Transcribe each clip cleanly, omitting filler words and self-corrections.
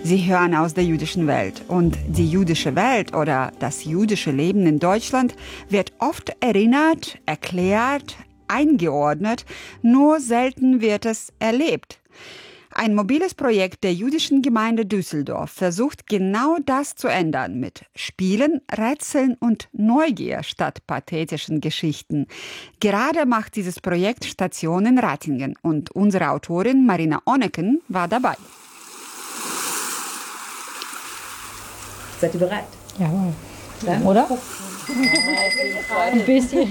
Sie hören aus der jüdischen Welt. Und die jüdische Welt oder das jüdische Leben in Deutschland wird oft erinnert, erklärt, eingeordnet, nur selten wird es erlebt. Ein mobiles Projekt der jüdischen Gemeinde Düsseldorf versucht genau das zu ändern mit Spielen, Rätseln und Neugier statt pathetischen Geschichten. Gerade macht dieses Projekt Station in Ratingen und unsere Autorin Marina Onneken war dabei. Seid ihr bereit? Jawohl. Ja? Oder? Ein bisschen.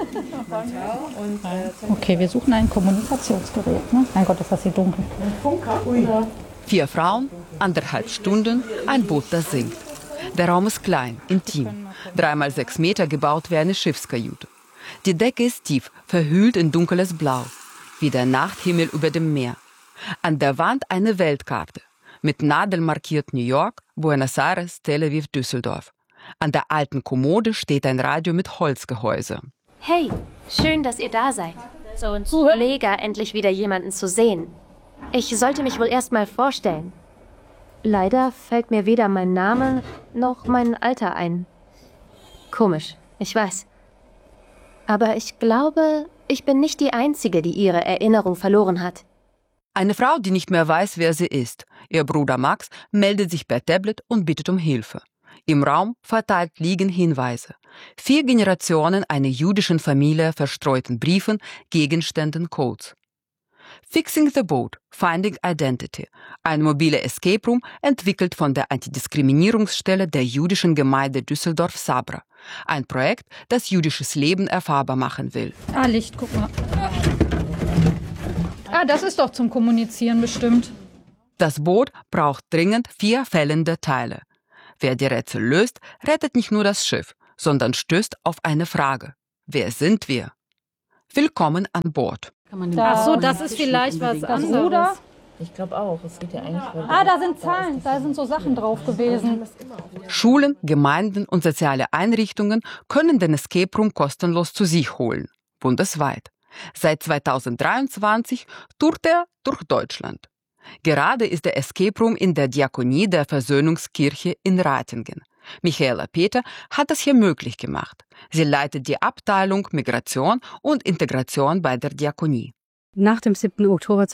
Okay, wir suchen ein Kommunikationsgerät. Ne? Mein Gott, ist das hier dunkel. Ein Funker? Ui. 4 Frauen, 1,5 Stunden, ein Boot, das sinkt. Der Raum ist klein, intim, 3 mal 6 Meter gebaut wie eine Schiffskajüte. Die Decke ist tief, verhüllt in dunkles Blau, wie der Nachthimmel über dem Meer. An der Wand eine Weltkarte, mit Nadeln markiert New York, Buenos Aires, Tel Aviv, Düsseldorf. An der alten Kommode steht ein Radio mit Holzgehäuse. Hey, schön, dass ihr da seid. So ein mega, endlich wieder jemanden zu sehen. Ich sollte mich wohl erst mal vorstellen. Leider fällt mir weder mein Name noch mein Alter ein. Komisch, ich weiß. Aber ich glaube, ich bin nicht die Einzige, die ihre Erinnerung verloren hat. Eine Frau, die nicht mehr weiß, wer sie ist. Ihr Bruder Max meldet sich per Tablet und bittet um Hilfe. Im Raum verteilt liegen Hinweise. 4 Generationen einer jüdischen Familie verstreuten Briefen, Gegenständen, Codes. Fixing the Boat, Finding Identity, ein mobiler Escape Room, entwickelt von der Antidiskriminierungsstelle der jüdischen Gemeinde Düsseldorf Sabra. Ein Projekt, das jüdisches Leben erfahrbar machen will. Licht, guck mal. Das ist doch zum Kommunizieren bestimmt. Das Boot braucht dringend 4 fällende Teile. Wer die Rätsel löst, rettet nicht nur das Schiff, sondern stößt auf eine Frage. Wer sind wir? Willkommen an Bord. Ach so, das ist vielleicht was anderes. Oder? Ich glaube auch. Es geht ja eigentlich Da sind Zahlen, da sind so Sachen drauf gewesen. Schulen, Gemeinden und soziale Einrichtungen können den Escape Room kostenlos zu sich holen. Bundesweit. Seit 2023 tourt er durch Deutschland. Gerade ist der Escape Room in der Diakonie der Versöhnungskirche in Ratingen. Michaela Peter hat das hier möglich gemacht. Sie leitet die Abteilung Migration und Integration bei der Diakonie. Nach dem 7. Oktober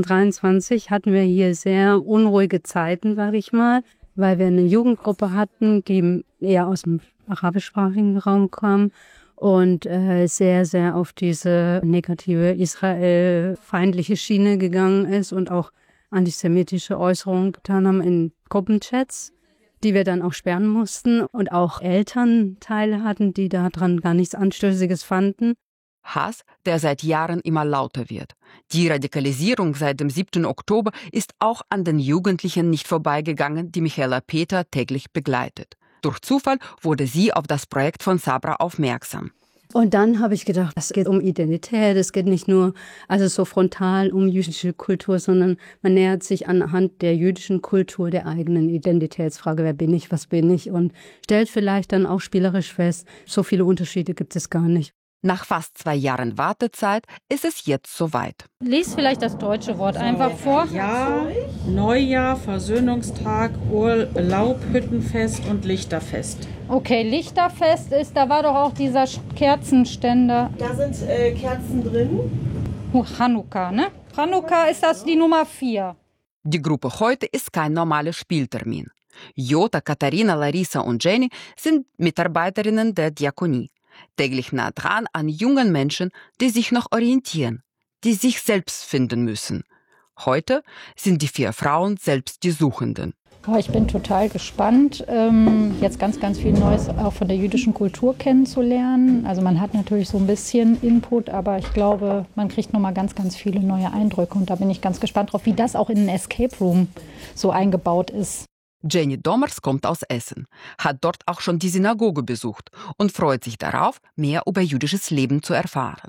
2023 hatten wir hier sehr unruhige Zeiten, sage ich mal, weil wir eine Jugendgruppe hatten, die eher aus dem arabischsprachigen Raum kam und sehr, sehr auf diese negative israelfeindliche Schiene gegangen ist und auch antisemitische Äußerungen getan haben in Gruppenchats, die wir dann auch sperren mussten und auch Elternteile hatten, die daran gar nichts Anstößiges fanden. Hass, der seit Jahren immer lauter wird. Die Radikalisierung seit dem 7. Oktober ist auch an den Jugendlichen nicht vorbeigegangen, die Michaela Peter täglich begleitet. Durch Zufall wurde sie auf das Projekt von Sabra aufmerksam. Und dann habe ich gedacht, es geht um Identität, es geht nicht nur so frontal um jüdische Kultur, sondern man nähert sich anhand der jüdischen Kultur der eigenen Identitätsfrage, wer bin ich, was bin ich, und stellt vielleicht dann auch spielerisch fest, so viele Unterschiede gibt es gar nicht. Nach fast 2 Jahren Wartezeit ist es jetzt soweit. Lies vielleicht das deutsche Wort einfach vor. Ja, Neujahr, Versöhnungstag, Laubhüttenfest und Lichterfest. Okay, Lichterfest da war doch auch dieser Kerzenständer. Da sind Kerzen drin. Chanukka, ne? Chanukka ist das die Nummer 4. Die Gruppe heute ist kein normaler Spieltermin. Jota, Katharina, Larissa und Jenny sind Mitarbeiterinnen der Diakonie. Täglich nah dran an jungen Menschen, die sich noch orientieren, die sich selbst finden müssen. Heute sind die 4 Frauen selbst die Suchenden. Ich bin total gespannt, jetzt ganz, ganz viel Neues auch von der jüdischen Kultur kennenzulernen. Also man hat natürlich so ein bisschen Input, aber ich glaube, man kriegt nochmal ganz, ganz viele neue Eindrücke. Und da bin ich ganz gespannt drauf, wie das auch in den Escape Room so eingebaut ist. Jenny Dommers kommt aus Essen, hat dort auch schon die Synagoge besucht und freut sich darauf, mehr über jüdisches Leben zu erfahren.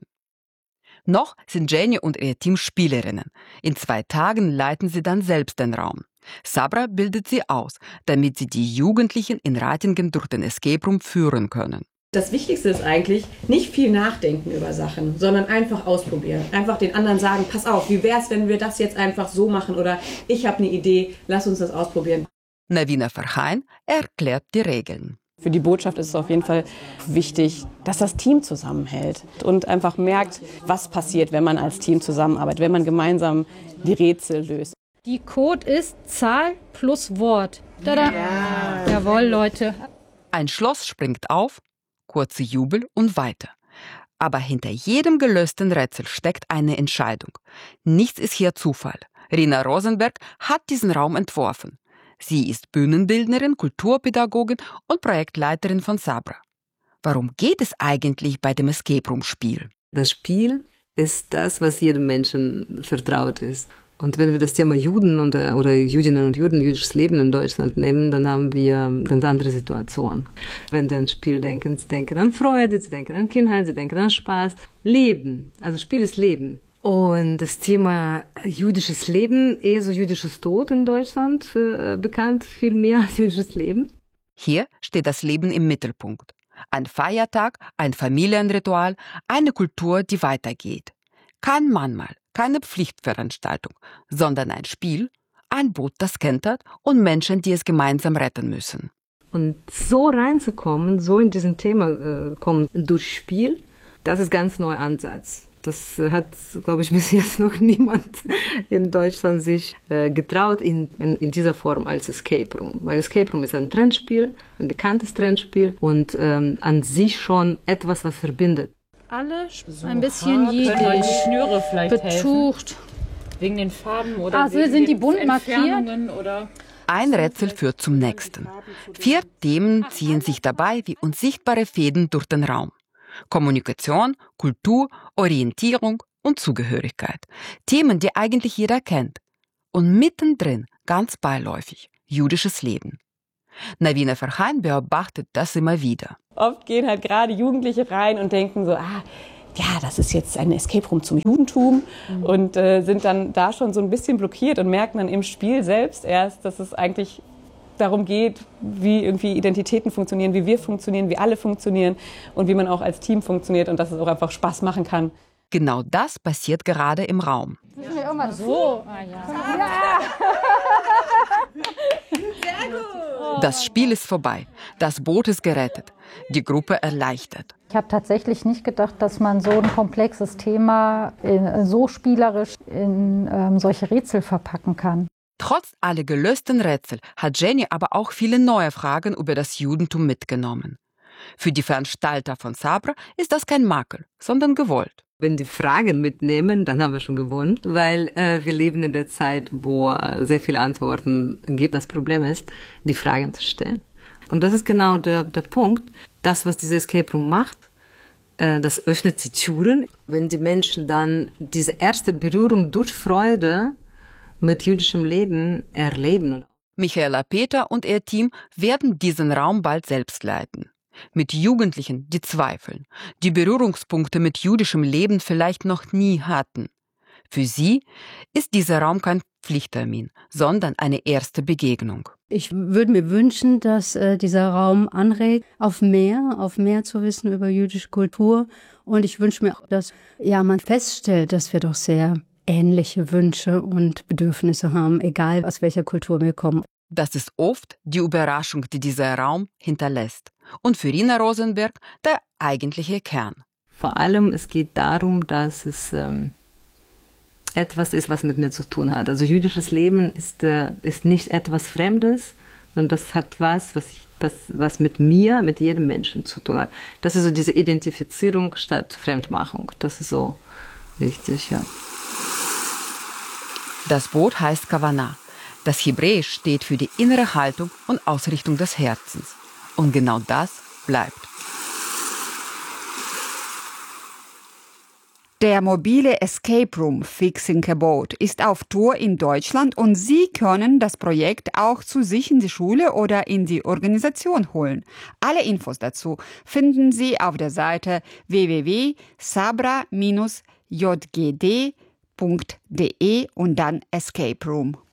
Noch sind Jenny und ihr Team Spielerinnen. In 2 Tagen leiten sie dann selbst den Raum. Sabra bildet sie aus, damit sie die Jugendlichen in Ratingen durch den Escape Room führen können. Das Wichtigste ist eigentlich, nicht viel nachdenken über Sachen, sondern einfach ausprobieren. Einfach den anderen sagen, pass auf, wie wär's, wenn wir das jetzt einfach so machen? Oder ich habe eine Idee, lass uns das ausprobieren. Navina Farhain erklärt die Regeln. Für die Botschaft ist es auf jeden Fall wichtig, dass das Team zusammenhält und einfach merkt, was passiert, wenn man als Team zusammenarbeitet, wenn man gemeinsam die Rätsel löst. Die Code ist Zahl plus Wort. Tada! Ja. Jawohl, Leute. Ein Schloss springt auf, kurze Jubel und weiter. Aber hinter jedem gelösten Rätsel steckt eine Entscheidung. Nichts ist hier Zufall. Rina Rosenberg hat diesen Raum entworfen. Sie ist Bühnenbildnerin, Kulturpädagogin und Projektleiterin von Sabra. Warum geht es eigentlich bei dem Escape Room Spiel? Das Spiel ist das, was jedem Menschen vertraut ist. Und wenn wir das Thema Juden oder Jüdinnen und Juden, jüdisches Leben in Deutschland nehmen, dann haben wir ganz andere Situationen. Wenn sie an Spiel denken, sie denken an Freude, sie denken an Kindheit, sie denken an Spaß. Leben, also Spiel ist Leben. Und das Thema jüdisches Leben, eher so jüdisches Tod in Deutschland bekannt, viel mehr als jüdisches Leben. Hier steht das Leben im Mittelpunkt. Ein Feiertag, ein Familienritual, eine Kultur, die weitergeht. Kein Mahnmal, keine Pflichtveranstaltung, sondern ein Spiel, ein Boot, das kentert und Menschen, die es gemeinsam retten müssen. Und so reinzukommen, so in diesem Thema kommen durch Spiel, das ist ganz neuer Ansatz. Das hat, glaube ich, bis jetzt noch niemand in Deutschland sich getraut in dieser Form als Escape Room. Weil Escape Room ist ein Trendspiel, ein bekanntes Trendspiel und an sich schon etwas, was verbindet. Alle ein bisschen jiddisch, die Schnüre vielleicht betucht. Helfen? Wegen den Farben oder sind die bunt markiert? Oder? Ein Rätsel führt zum nächsten. 4 Themen ziehen sich dabei wie unsichtbare Fäden durch den Raum. Kommunikation, Kultur, Orientierung und Zugehörigkeit. Themen, die eigentlich jeder kennt. Und mittendrin, ganz beiläufig, jüdisches Leben. Navina Farhain beobachtet das immer wieder. Oft gehen halt gerade Jugendliche rein und denken so, das ist jetzt ein Escape Room zum Judentum und sind dann da schon so ein bisschen blockiert und merken dann im Spiel selbst erst, dass es eigentlich darum geht, wie irgendwie Identitäten funktionieren, wie wir funktionieren, wie alle funktionieren und wie man auch als Team funktioniert und dass es auch einfach Spaß machen kann. Genau das passiert gerade im Raum. So. Das Spiel ist vorbei. Das Boot ist gerettet. Die Gruppe erleichtert. Ich habe tatsächlich nicht gedacht, dass man so ein komplexes Thema so spielerisch in solche Rätsel verpacken kann. Trotz aller gelösten Rätsel hat Jenny aber auch viele neue Fragen über das Judentum mitgenommen. Für die Veranstalter von Sabra ist das kein Makel, sondern gewollt. Wenn die Fragen mitnehmen, dann haben wir schon gewonnen, weil wir leben in der Zeit, wo sehr viele Antworten gibt. Das Problem ist, die Fragen zu stellen. Und das ist genau der Punkt. Das, was dieses Escape Room macht, das öffnet die Türen. Wenn die Menschen dann diese erste Berührung durch Freude mit jüdischem Leben erleben. Michaela Peter und ihr Team werden diesen Raum bald selbst leiten. Mit Jugendlichen, die zweifeln, die Berührungspunkte mit jüdischem Leben vielleicht noch nie hatten. Für sie ist dieser Raum kein Pflichttermin, sondern eine erste Begegnung. Ich würde mir wünschen, dass dieser Raum anregt, auf mehr zu wissen über jüdische Kultur. Und ich wünsche mir auch, dass man feststellt, dass wir doch sehr ähnliche Wünsche und Bedürfnisse haben, egal aus welcher Kultur wir kommen. Das ist oft die Überraschung, die dieser Raum hinterlässt. Und für Rina Rosenberg der eigentliche Kern. Vor allem, es geht darum, dass es etwas ist, was mit mir zu tun hat. Also jüdisches Leben ist nicht etwas Fremdes, sondern das hat was mit mir, mit jedem Menschen zu tun hat. Das ist so diese Identifizierung statt Fremdmachung. Das ist so wichtig, ja. Das Boot heißt Kavanah. Das Hebräisch steht für die innere Haltung und Ausrichtung des Herzens. Und genau das bleibt. Der mobile Escape Room Fixing a Boat ist auf Tour in Deutschland und Sie können das Projekt auch zu sich in die Schule oder in die Organisation holen. Alle Infos dazu finden Sie auf der Seite www.sabra-jgd.de und dann Escape Room.